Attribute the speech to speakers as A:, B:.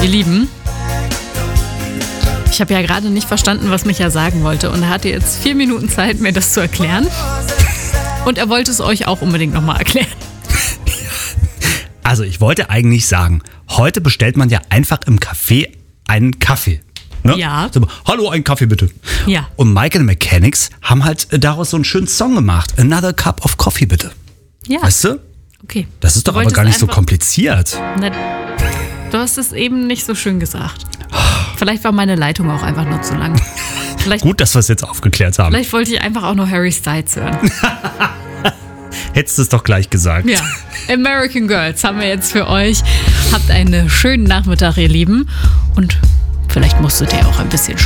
A: Ihr Lieben, ich habe ja gerade nicht verstanden, was Micha sagen wollte. Und er hatte jetzt 4 Minuten Zeit, mir das zu erklären. Und er wollte es euch auch unbedingt nochmal erklären.
B: Also ich wollte eigentlich sagen, heute bestellt man ja einfach im Café einen Kaffee. Ne?
A: Ja.
B: So, hallo, einen Kaffee bitte.
A: Ja.
B: Und Michael Mechanics haben halt daraus so einen schönen Song gemacht. Another Cup of Coffee bitte.
A: Ja.
B: Weißt du?
A: Okay.
B: Das ist doch aber gar nicht so kompliziert.
A: Na, du hast es eben nicht so schön gesagt. Vielleicht war meine Leitung auch einfach nur zu lang.
B: Gut, dass wir es jetzt aufgeklärt haben.
A: Vielleicht wollte ich einfach auch nur Harry Styles hören.
B: Hättest du es doch gleich gesagt.
A: Ja, American Girls haben wir jetzt für euch. Habt einen schönen Nachmittag, ihr Lieben. Und vielleicht musstet ihr auch ein bisschen